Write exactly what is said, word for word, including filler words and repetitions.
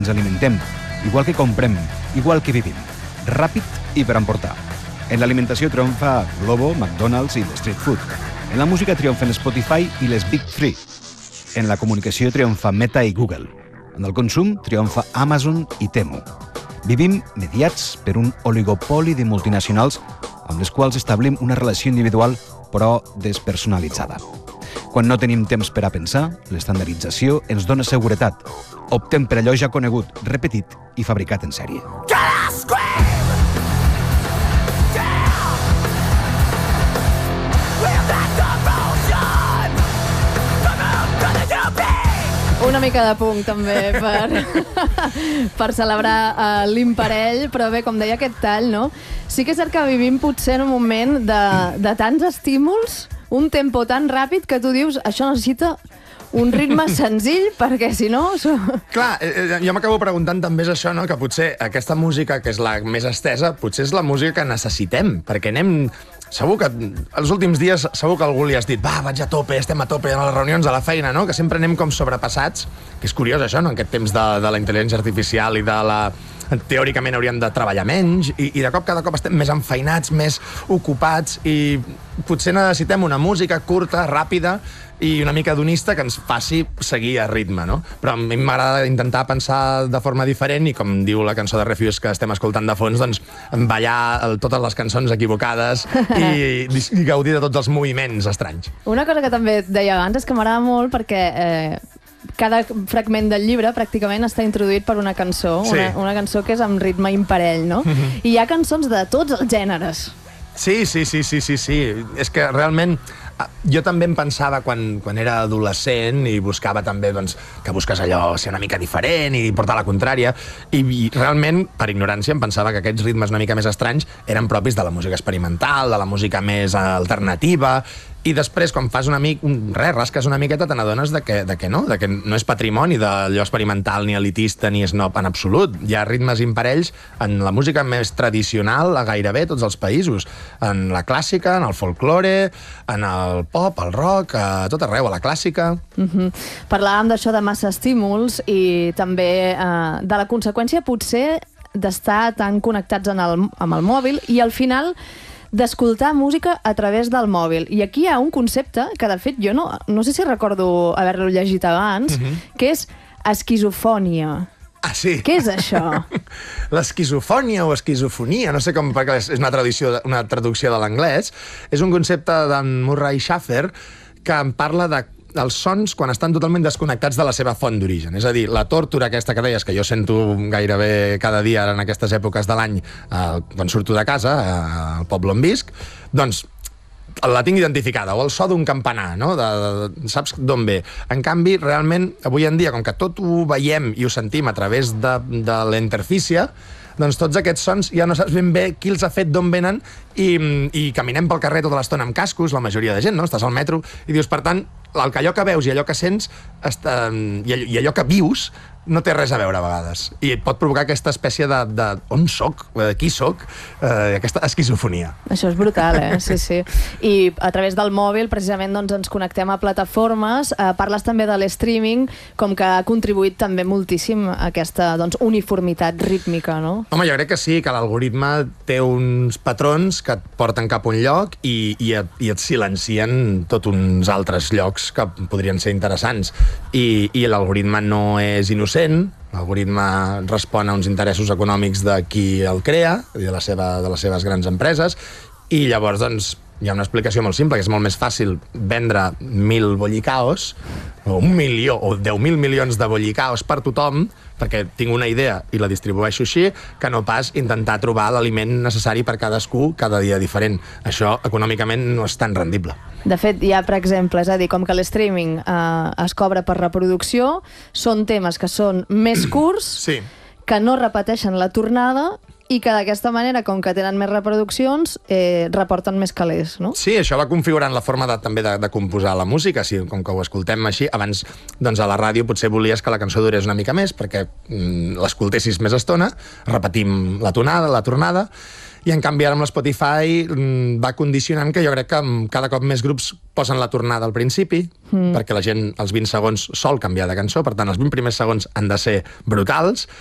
ens alimentem, igual que comprem, igual que vivim. Ràpid i per emportar. En l'alimentació triomfa Globo, McDonald's i l'street food. En la música triomfen Spotify i les Big Three. En la comunicació triomfa Meta i Google. En el consum triomfa Amazon i Temu. Vivim mediats per un oligopoli de multinacionals amb les quals establim una relació individual però despersonalitzada. Quan no tenim temps per a pensar, l'estandardització ens dona seguretat. Optem per allò ja conegut, repetit i fabricat en sèrie. Una mica de punk, també, per, per celebrar uh, l'imparell, però bé, com deia aquest tall, no? Sí que és cert que vivim potser en un moment de, de tants estímuls, un tempo tan ràpid que tu dius, això necessita un ritme senzill, perquè si no... Clar, eh, jo m'acabo preguntant també és això, no? Que potser aquesta música, que és la més estesa, potser és la música que necessitem, perquè anem... Segur que els últims dies segur que algú li has dit va, vaig a tope, estem a tope a les reunions, a la feina, no? Que sempre anem com sobrepassats, que és curiós això, no? En aquest temps de, de la intel·ligència artificial i de la... Teòricament hauríem de treballar menys i, i de cop cada cop estem més enfeinats, més ocupats i potser necessitem una música curta, ràpida i una mica donista que ens faci seguir a ritme, no? Però a mi m'agrada intentar pensar de forma diferent i, com diu la cançó de Refuse que estem escoltant de fons, doncs ballar totes les cançons equivocades i, i gaudir de tots els moviments estranys. Una cosa que també et deia abans és que m'agrada molt perquè eh, cada fragment del llibre pràcticament està introduït per una cançó, sí. una, una cançó que és amb ritme imparell, no? Mm-hmm. I hi ha cançons de tots els gèneres. Sí, sí, sí, sí, sí, sí. És que realment jo també em pensava quan, quan era adolescent i buscava també doncs, que busques allò ser una mica diferent i portar la contrària i, i realment, per ignorància, em pensava que aquests ritmes una mica més estranys eren propis de la música experimental, de la música més alternativa i després, quan fas una mica, res, rasques una miqueta, te n'adones de que, de que no, de que no és patrimoni d'allò experimental, ni elitista, ni snob en absolut. Hi ha ritmes imparells en la música més tradicional a gairebé tots els països. En la clàssica, en el folklore, en el pop, el rock, a tot arreu, a la clàssica. Mm-hmm. Parlàvem d'això de massa estímuls i també eh, de la conseqüència potser d'estar tan connectats en el, amb el mòbil i al final d'escoltar música a través del mòbil. I aquí hi ha un concepte que, de fet, jo no, no sé si recordo haver-lo llegit abans, mm-hmm. que és esquizofònia. Ah, sí? Què és això? L'esquizofònia o esquizofonia, no sé com, perquè és una, traducció, una traducció de l'anglès, és un concepte d'en Murray Schafer que en parla de els sons quan estan totalment desconnectats de la seva font d'origen. És a dir, la tórtora aquesta que deies, que jo sento gairebé cada dia en aquestes èpoques de l'any, eh, quan surto de casa, eh, al poble on visc, doncs la tinc identificada, o el so d'un campanar, no? De, de, saps d'on ve. En canvi, realment, avui en dia, com que tot ho veiem i ho sentim a través de, de la interfície, doncs tots aquests sons ja no saps ben bé qui els ha fet, d'on venen, i, i caminem pel carrer tota l'estona amb cascos, la majoria de gent, no? Estàs al metro, i dius, per tant, el que allò que veus i allò que sents està, i allò que vius no té res a veure a vegades. I et pot provocar aquesta espècie de, de on soc, de qui soc, eh, aquesta esquizofonia. Això és brutal, eh? Sí, sí. I a través del mòbil, precisament, doncs, ens connectem a plataformes. Eh, parles també de l'streaming, com que ha contribuït també moltíssim a aquesta doncs, uniformitat rítmica, no? Home, jo crec que sí, que l'algoritme té uns patrons que et porten cap a un lloc i, i, et, i et silencien tots uns altres llocs que podrien ser interessants. I, i l'algoritme no és innocent. L'algoritme respon a uns interessos econòmics de qui el crea, de, la seva, de les seves grans empreses, i llavors doncs, hi ha una explicació molt simple, que és molt més fàcil vendre mil bollicaos, o un milió, o deu mil milions de bollicaos per tothom, perquè tinc una idea i la distribueixo així, que no pas intentar trobar l'aliment necessari per cadascú cada dia diferent. Això econòmicament no és tan rendible. De fet, hi ha, per exemple, és a dir, com que l'streaming eh, es cobra per reproducció, són temes que són més curts, sí. que no repeteixen la tornada i que d'aquesta manera, com que tenen més reproduccions, eh, reporten més calés, no? Sí, això va configurant la forma de, també de, de composar la música. Sí, com que ho escoltem així, abans doncs a la ràdio potser volies que la cançó durés una mica més perquè mm, l'escoltessis més estona, repetim la tonada, la tornada, i en canvi ara amb l'Spotify mm, va condicionant que jo crec que cada cop més grups posen la tornada al principi, mm. perquè la gent als vint segons sol canviar de cançó, per tant els vint primers segons han de ser brutals,